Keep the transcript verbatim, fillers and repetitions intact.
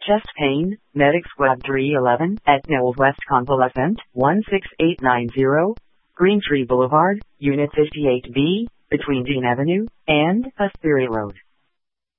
Chest pain, Medic Squad three eleven, at Old West Convalescent, one six eight nine zero, Green Tree Boulevard, Unit fifty-eight B, between Dean Avenue and Asbury Road.